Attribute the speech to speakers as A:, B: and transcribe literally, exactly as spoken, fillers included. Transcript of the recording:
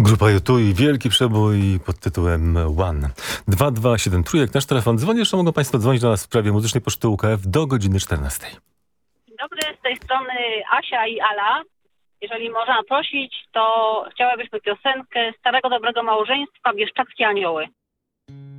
A: Grupa U dwa i wielki przebój pod tytułem One. dwa dwa siedem trójek, nasz telefon. Dzwonię, jeszcze mogą Państwo dzwonić do nas w sprawie muzycznej poczty U K F do godziny czternastej.
B: Dzień dobry, z tej strony Asia i Ala. Jeżeli można prosić, to chciałabyśmy piosenkę Starego Dobrego Małżeństwa, Bieszczadzkie Anioły.